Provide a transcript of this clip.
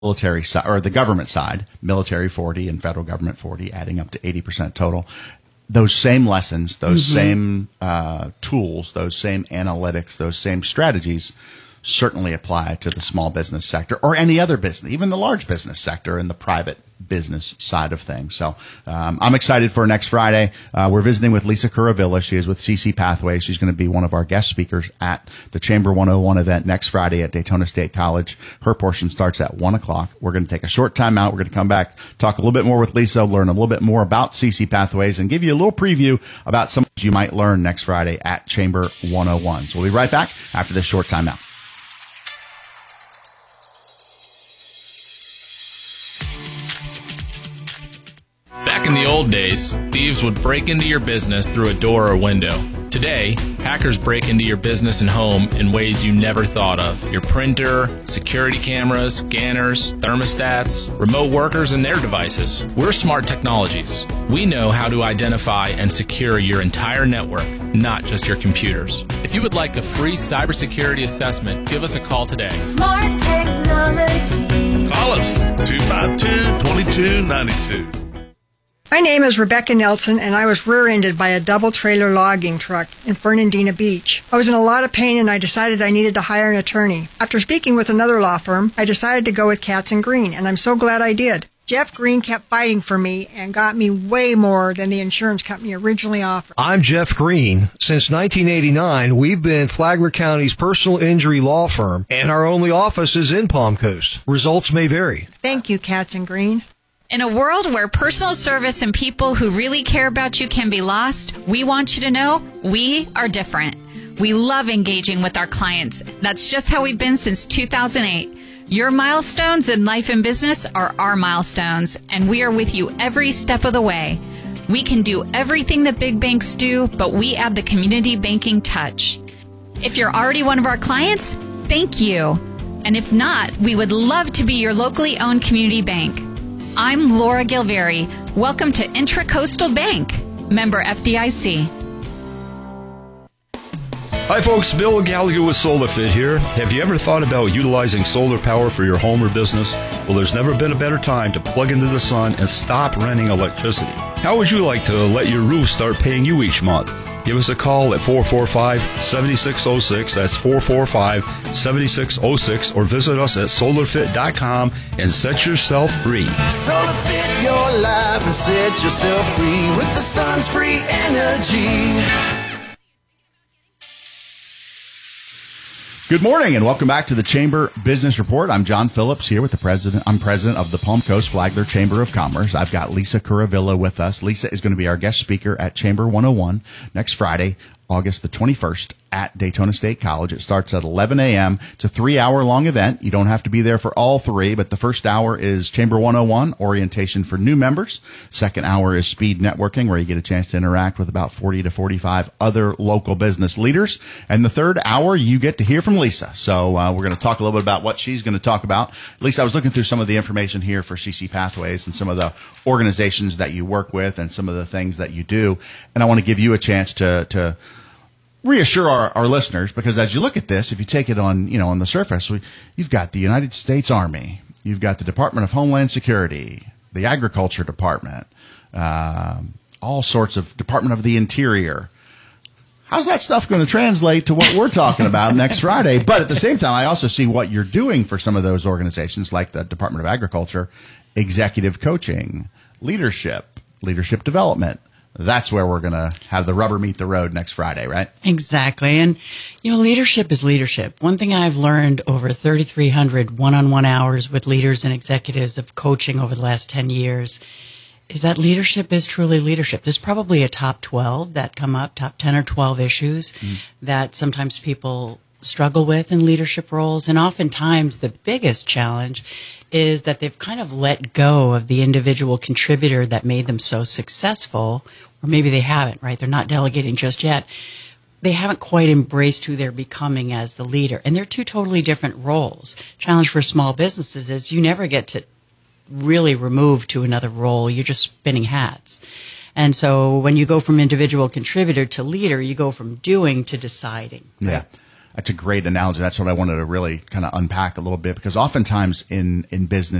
military side, or the government side, military 40 and federal government 40, adding up to 80% total. Those same lessons, those same tools, those same analytics, those same strategies certainly apply to the small business sector or any other business, even the large business sector and the private business side of things. So I'm excited for next Friday. We're visiting with Lisa Curavilla. She is with CC Pathways. She's going to be one of our guest speakers at the Chamber 101 event next Friday at Daytona State College. Her portion starts at 1 o'clock. We're going to take a short time out. We're going to come back, talk a little bit more with Lisa, learn a little bit more about CC Pathways, and give you a little preview about some things you might learn next Friday at Chamber 101. So we'll be right back after this short time out. Back in the old days, thieves would break into your business through a door or window. Today, hackers break into your business and home in ways you never thought of. Your printer, security cameras, scanners, thermostats, remote workers, and their devices. We're Smart Technologies. We know how to identify and secure your entire network, not just your computers. If you would like a free cybersecurity assessment, give us a call today. Smart Technologies. Call us 252-2292. My name is Rebecca Nelson, and I was rear-ended by a double-trailer logging truck in Fernandina Beach. I was in a lot of pain, and I decided I needed to hire an attorney. After speaking with another law firm, I decided to go with Katz & Green, and I'm so glad I did. Jeff Green kept fighting for me and got me way more than the insurance company originally offered. I'm Jeff Green. Since 1989, we've been Flagler County's personal injury law firm, and our only office is in Palm Coast. Results may vary. Thank you, Katz & Green. In a world where personal service and people who really care about you can be lost, we want you to know we are different. We love engaging with our clients. That's just how we've been since 2008. Your milestones in life and business are our milestones, and we are with you every step of the way. We can do everything that big banks do, but we add the community banking touch. If you're already one of our clients, thank you. And if not, we would love to be your locally owned community bank. I'm Laura Gilveri. Welcome to Intracoastal Bank, member FDIC. Hi folks, Bill Gallagher with SolarFit here. Have you ever thought about utilizing solar power for your home or business? Well, there's never been a better time to plug into the sun and stop renting electricity. How would you like to let your roof start paying you each month? Give us a call at 445-7606. That's 445-7606. Or visit us at solarfit.com and set yourself free. SolarFit your life and set yourself free with the sun's free energy. Good morning and welcome back to the Chamber Business Report. I'm John Phillips here with the president. I'm president of the Palm Coast Flagler Chamber of Commerce. I've got Lisa Curavilla with us. Lisa is going to be our guest speaker at Chamber 101 next Friday, August the 21st at Daytona State College. It starts at 11 a.m. It's a 3-hour-long event. You don't have to be there for all three, but the first hour is Chamber 101, orientation for new members. Second hour is speed networking, where you get a chance to interact with about 40 to 45 other local business leaders. And the third hour, you get to hear from Lisa. So we're going to talk a little bit about what she's going to talk about. Lisa, I was looking through some of the information here for CC Pathways and some of the organizations that you work with and some of the things that you do. And I want to give you a chance to reassure our listeners, because as you look at this, if you take it on, on the surface, you've got the United States Army, you've got the Department of Homeland Security, the Agriculture Department, all sorts of Department of the Interior. How's that stuff going to translate to what we're talking about next Friday? But at the same time, I also see what you're doing for some of those organizations like the Department of Agriculture, executive coaching, leadership development. That's where we're going to have the rubber meet the road next Friday, right? Exactly. And, leadership is leadership. One thing I've learned over 3,300 one-on-one hours with leaders and executives of coaching over the last 10 years is that leadership is truly leadership. There's probably a top 12 that come up, top 10 or 12 issues that sometimes people struggle with in leadership roles. And oftentimes the biggest challenge is that they've kind of let go of the individual contributor that made them so successful, or maybe they haven't, right? They're not delegating just yet. They haven't quite embraced who they're becoming as the leader. And they're two totally different roles. Challenge for small businesses is you never get to really remove to another role. You're just spinning hats. And so when you go from individual contributor to leader, you go from doing to deciding. Right? Yeah. That's a great analogy. That's what I wanted to really kind of unpack a little bit, because oftentimes in business,